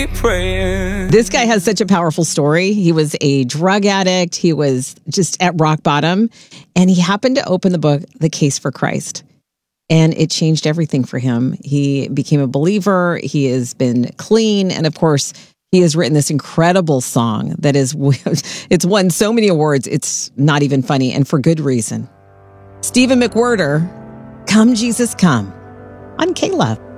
keep praying. This guy has such a powerful story. He was a drug addict. He was just at rock bottom. And he happened to open the book, The Case for Christ. And it changed everything for him. He became a believer. He has been clean. And of course, he has written this incredible song that is, it's won so many awards. It's not even funny, and for good reason. Stephen McWhirter, Come Jesus Come on K-Love.